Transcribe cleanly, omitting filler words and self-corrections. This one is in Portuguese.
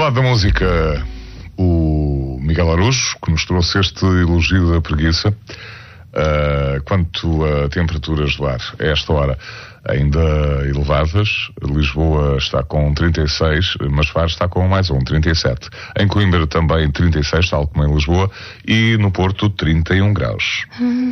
lado da música, o Miguel Araújo, que nos trouxe este elogio da preguiça. Quanto a temperaturas do ar, a esta hora ainda elevadas, Lisboa está com 36, mas Faro está com mais 37. Em Coimbra também 36, tal como em Lisboa, e no Porto 31 graus.